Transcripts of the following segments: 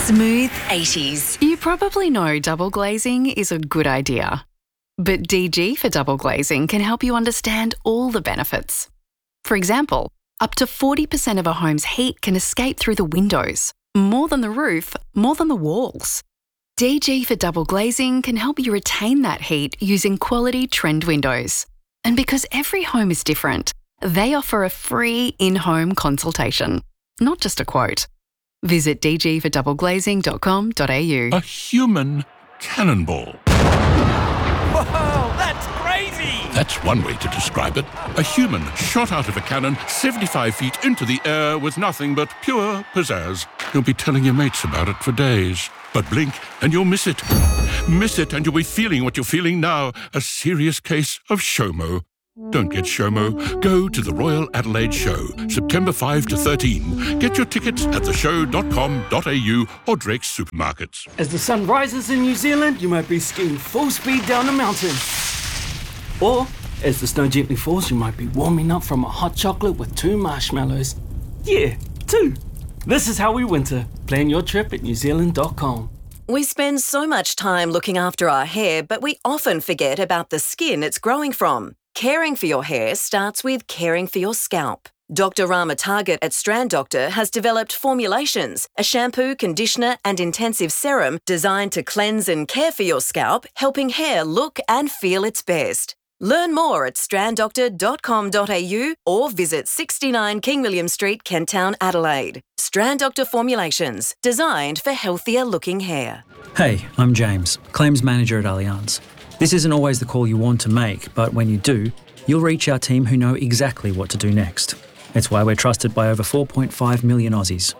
Smooth 80s. You probably know double glazing is a good idea. But DG for double glazing can help you understand all the benefits. For example, up to 40% of a home's heat can escape through the windows. More than the roof, more than the walls. DG for double glazing can help you retain that heat using quality trend windows. And because every home is different, they offer a free in-home consultation, not just a quote. Visit dgfordoubleglazing.com.au. A human cannonball. Whoa, that's crazy! That's one way to describe it. A human shot out of a cannon 75 feet into the air with nothing but pure pizzazz. You'll be telling your mates about it for days. But blink and you'll miss it. Miss it and you'll be feeling what you're feeling now. A serious case of SHOMO. Don't get SHOMO. Go to the Royal Adelaide Show, September 5 to 13. Get your tickets at theshow.com.au or Drake's supermarkets. As the sun rises in New Zealand, you might be skiing full speed down a mountain. Or, as the snow gently falls, you might be warming up from a hot chocolate with 2 marshmallows. Yeah, 2. This is how we winter. Plan your trip at newzealand.com. We spend so much time looking after our hair, but we often forget about the skin it's growing from. Caring for your hair starts with caring for your scalp. Dr. Rama Target at Strand Doctor has developed formulations, a shampoo, conditioner and intensive serum designed to cleanse and care for your scalp, helping hair look and feel its best. Learn more at stranddoctor.com.au or visit 69 King William Street, Kent Town, Adelaide. Strand Doctor formulations, designed for healthier looking hair. Hey, I'm James, Claims Manager at Allianz. This isn't always the call you want to make, but when you do, you'll reach our team who know exactly what to do next. It's why we're trusted by over 4.5 million Aussies.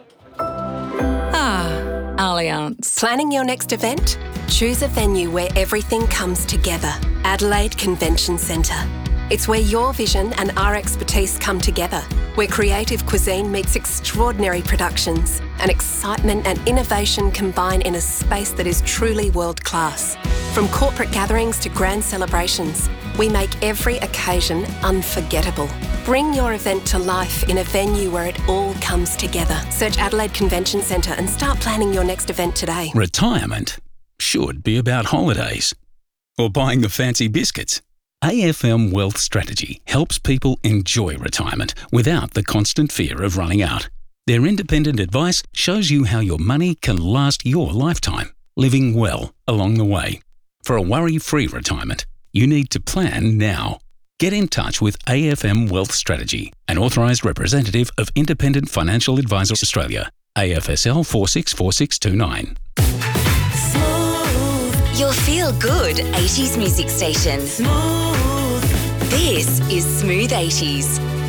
Allianz. Planning your next event? Choose a venue where everything comes together. Adelaide Convention Centre. It's where your vision and our expertise come together, where creative cuisine meets extraordinary productions, and excitement and innovation combine in a space that is truly world-class. From corporate gatherings to grand celebrations, we make every occasion unforgettable. Bring your event to life in a venue where it all comes together. Search Adelaide Convention Centre and start planning your next event today. Retirement should be about holidays or buying the fancy biscuits. AFM Wealth Strategy helps people enjoy retirement without the constant fear of running out. Their independent advice shows you how your money can last your lifetime, living well along the way. For a worry-free retirement, you need to plan now. Get in touch with AFM Wealth Strategy, an authorised representative of Independent Financial Advisors Australia, AFSL 464629. Your feel-good 80s music station. Smooth. This is Smooth 80s.